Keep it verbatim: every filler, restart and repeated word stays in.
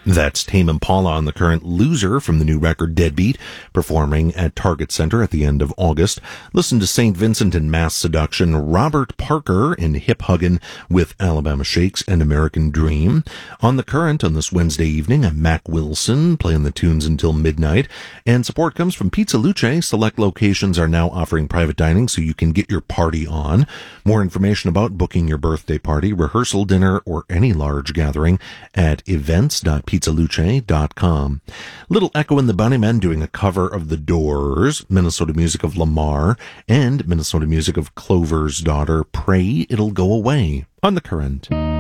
That's Tame Impala on the Current, Loser from the new record Deadbeat, performing at Target Center at the end of August. Listen to Saint Vincent and Mass Seduction, Robert Parker and Hip Huggin' with Alabama Shakes and American Dream. On the Current on this Wednesday evening, Mac Wilson playing the tunes until midnight. And support comes from Pizza Luce. Select locations are now offering private dining so you can get your party on. More information about booking your birthday party, rehearsal, dinner, or any large gathering at events dot pizza luce dot com. Little Echo and the Bunnymen doing a cover of The Doors, Minnesota music of Lamar, and Minnesota music of Clover's Daughter, Pray It'll Go Away on the Current.